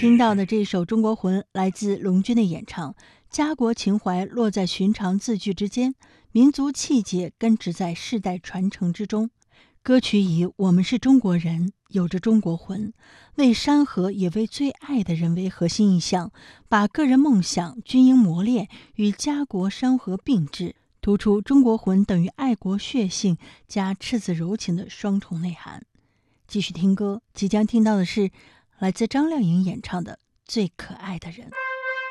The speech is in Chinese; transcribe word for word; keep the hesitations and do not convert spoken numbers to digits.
听到的这首《中国魂》来自龙军的演唱，家国情怀落在寻常字句之间，民族气节根植在世代传承之中。歌曲以我们是中国人，有着中国魂，为山河也为最爱的人为核心意象，把个人梦想、军营磨练与家国山河并置，突出中国魂等于爱国血性加赤子柔情的双重内涵。继续听歌，即将听到的是来自张靓颖演唱的《最可爱的人》。